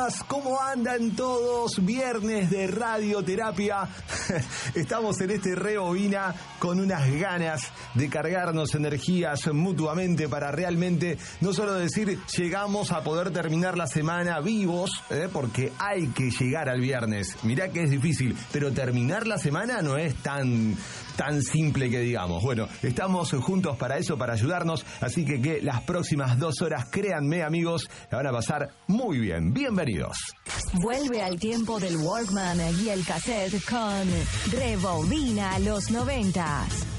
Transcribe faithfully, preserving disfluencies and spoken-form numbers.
buenas, ¿cómo andan todos? Viernes de radioterapia. Estamos en este Rebobina con unas ganas de cargarnos energías mutuamente para realmente no solo decir llegamos a poder terminar la semana vivos, ¿eh? Porque hay que llegar al viernes. Mirá que es difícil, pero terminar la semana no es tan, tan simple que digamos. Bueno, estamos juntos para eso, para ayudarnos, así que que las próximas dos horas, créanme amigos, la van a pasar muy bien. Bienvenidos. Vuelve al tiempo del Walkman y el cassette con Rebobina los noventas.